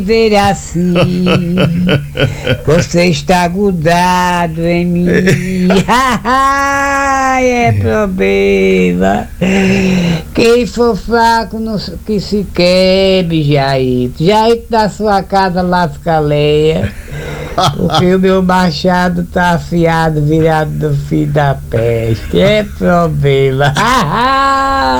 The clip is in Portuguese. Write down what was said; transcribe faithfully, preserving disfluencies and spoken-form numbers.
ver assim, você está grudado em mim. É problema. Quem for fraco não, que se quebre, Jair. Jair da sua casa lasca lenha, porque o meu machado tá afiado, virado do fim da peste. É problema.